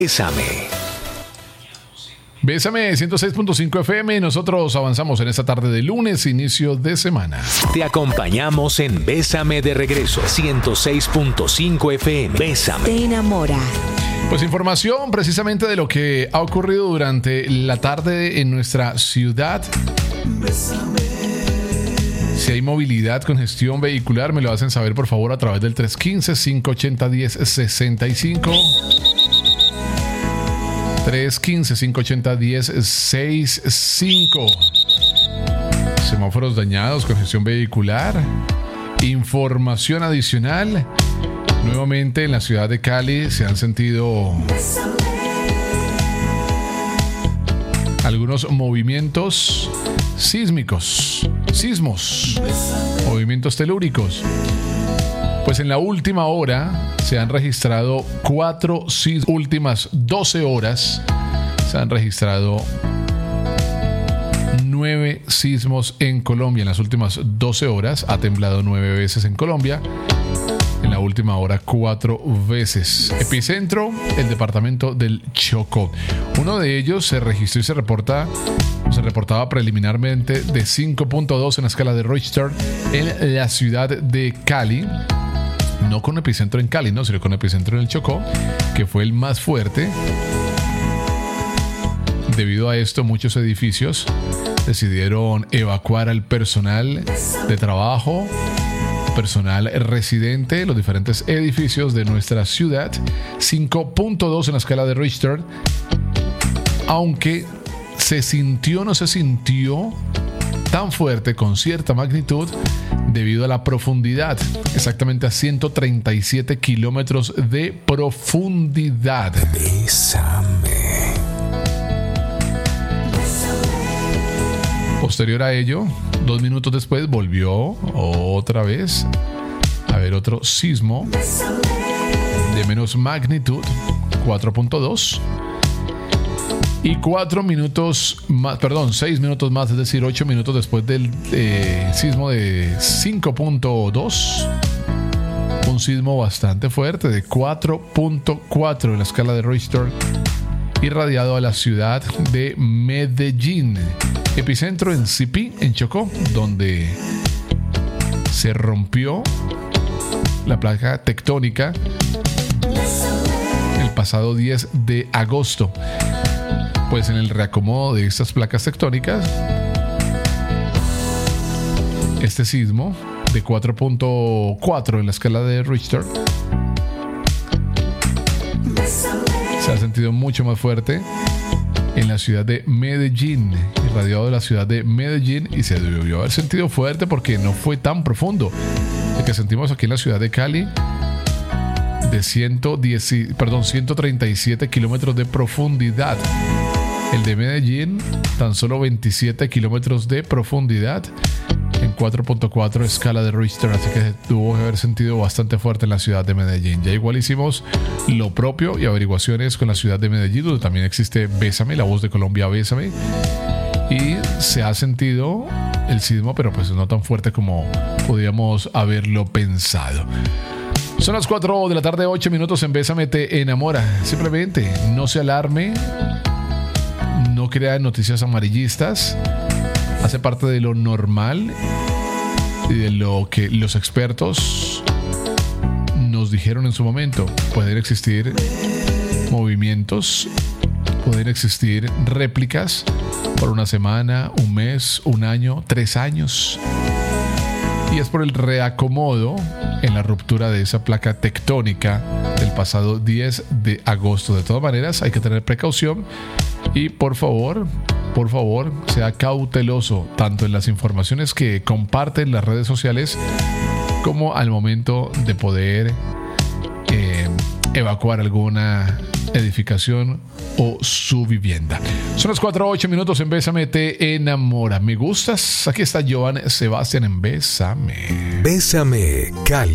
Bésame. Bésame 106.5 FM. Nosotros avanzamos en esta tarde de lunes, inicio de semana. Te acompañamos en Bésame de regreso. 106.5 FM. Bésame. Te enamora. Pues información precisamente de lo que ha ocurrido durante la tarde en nuestra ciudad. Si hay movilidad, congestión vehicular, me lo hacen saber por favor a través del 315-580-1065. 315-580-1065. Semáforos dañados, congestión vehicular. Información adicional. Nuevamente en la ciudad de Cali se han sentido algunos movimientos sísmos, movimientos telúricos. Pues en la última hora se han registrado 4 sismos. Últimas 12 horas se han registrado 9 sismos en Colombia. En las últimas 12 horas ha temblado 9 veces en Colombia. En la última hora 4 veces. Epicentro, el departamento del Chocó. Uno de ellos se registró y se reportaba preliminarmente de 5.2 en la escala de Richter en la ciudad de Cali. No con epicentro en Cali, no, sino con epicentro en el Chocó, que fue el más fuerte. Debido a esto, muchos edificios decidieron evacuar al personal de trabajo, personal residente, los diferentes edificios de nuestra ciudad. 5.2 en la escala de Richter. Aunque se sintió, no se sintió tan fuerte, con cierta magnitud, debido a la profundidad, exactamente a 137 kilómetros de profundidad. Bésame. Posterior a ello, 2 minutos después, volvió otra vez a haber otro sismo de menos magnitud, 4.2. Y 6 minutos más, es decir, 8 minutos después del sismo de 5.2, un sismo bastante fuerte de 4.4 en la escala de Richter, irradiado a la ciudad de Medellín. Epicentro en Sipí, en Chocó, donde se rompió la placa tectónica el pasado 10 de agosto. Pues en el reacomodo de estas placas tectónicas, este sismo de 4.4 en la escala de Richter se ha sentido mucho más fuerte en la ciudad de Medellín, irradiado de la ciudad de Medellín, y se debió haber sentido fuerte porque no fue tan profundo. El que sentimos aquí en la ciudad de Cali, de 137 kilómetros de profundidad. El de Medellín, tan solo 27 kilómetros de profundidad en 4.4 escala de Richter, así que tuvo que haber sentido bastante fuerte en la ciudad de Medellín. Ya igual hicimos lo propio y averiguaciones con la ciudad de Medellín, donde también existe Bésame, la voz de Colombia, Bésame, y se ha sentido el sismo, pero pues no tan fuerte como podíamos haberlo pensado. Son las 4 de la tarde, 8 minutos en Bésame te enamora. Simplemente no se alarme, no crea noticias amarillistas. Hace parte de lo normal y de lo que los expertos nos dijeron en su momento. Pueden existir movimientos, pueden existir réplicas por una semana, un mes, un año, 3 años. Y es por el reacomodo en la ruptura de esa placa tectónica del pasado 10 de agosto. De todas maneras, hay que tener precaución y por favor, sea cauteloso tanto en las informaciones que comparten en las redes sociales como al momento de poder evacuar alguna edificación o su vivienda. Son las 4:08 minutos en Bésame te enamora. ¿Me gustas? Aquí está Joan Sebastián en Bésame. Bésame, Cali.